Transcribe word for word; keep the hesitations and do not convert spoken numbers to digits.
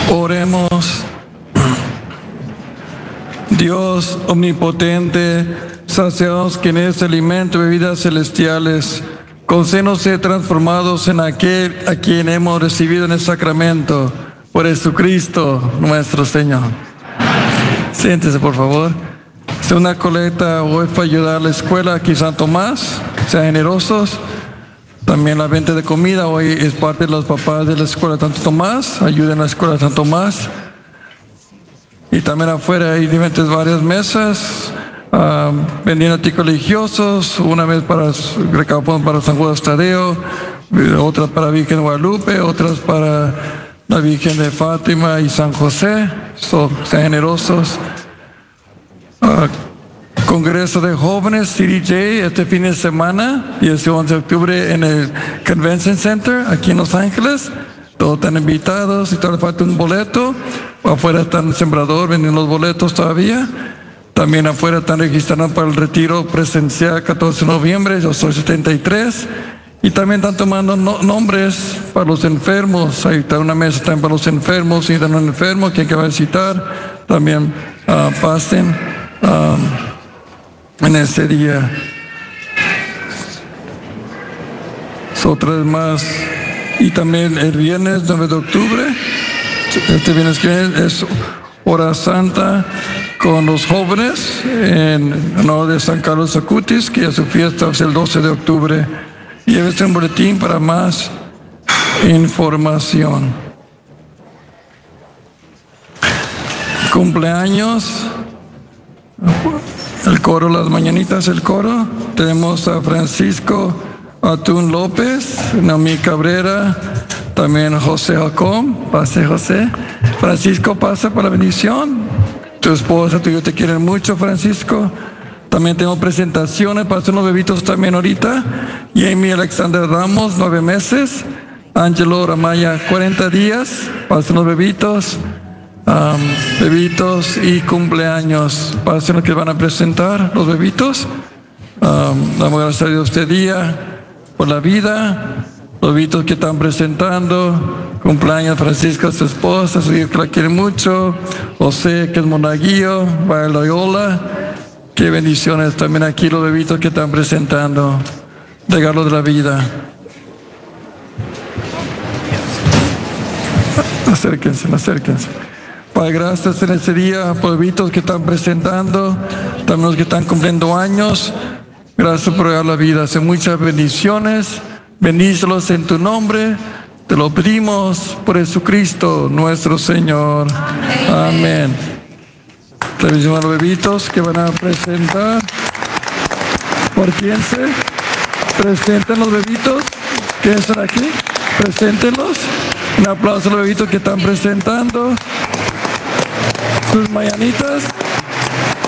Oremos. Dios omnipotente, saciados que en este alimento de bebidas celestiales, concédenos ser transformados en aquel a quien hemos recibido en el sacramento, por Jesucristo nuestro Señor. Siéntese, por favor. Es una colecta hoy para ayudar a la escuela aquí San Tomás. Sean generosos. También la venta de comida hoy es parte de los papás de la escuela Santo Tomás. Ayuden a la escuela Santo Tomás. Y también afuera hay diferentes varias mesas uh, vendiendo artículos religiosos. Una vez para recaudamos para San Judas Tadeo, otras para Virgen de Guadalupe, otras para la Virgen de Fátima y San José. So, sean generosos. Uh, Congreso de Jóvenes C D J este fin de semana, diez y once de octubre en el Convention Center aquí en Los Ángeles. Todos están invitados y todavía falta un boleto. Afuera están el sembrador vendiendo los boletos todavía. También afuera están registrando para el retiro presencial catorce de noviembre. Yo soy setenta y tres. Y también están tomando no, nombres para los enfermos. Ahí está una mesa también para los enfermos. Si están un enfermo, quien va a visitar, también uh, pasen um, en ese día. So, otra vez más. Y también el viernes nueve de octubre, este viernes que viene es Hora Santa con los jóvenes en honor de San Carlos Acutis, que es su fiesta es el doce de octubre. Llévese un boletín para más información. Cumpleaños, el coro, las mañanitas, el coro. Tenemos a Francisco Atún López, Naomi Cabrera, también José Jacón. Pase, José. Francisco, pasa para la bendición. Tu esposa, tú y yo te quieren mucho, Francisco. También tengo presentaciones para hacer unos bebitos también ahorita. Jamie Alexander Ramos, nueve meses. Ángelo Ramaya, cuarenta días. Para hacer unos bebitos. Um, bebitos y cumpleaños. Para hacer lo que van a presentar, los bebitos. Um, damos gracias a Dios este día por la vida, los bebitos que están presentando. Cumpleaños Francisco, su esposa, su hijo que la quiere mucho. José, que es monaguillo, va a Loyola. Qué bendiciones también aquí los bebitos que están presentando. Regalo de la vida. Acérquense, acérquense. Padre, gracias en este día por los bebitos que están presentando, también los que están cumpliendo años. Gracias por regalar la vida. Hace muchas bendiciones. Bendícelos en tu nombre. Te lo pedimos por Jesucristo, nuestro Señor. Amén. Televisión a los bebitos que van a presentar. ¿Por quién se? Presenten los bebitos que están aquí. Preséntenlos. Un aplauso a los bebitos que están presentando sus mañanitas.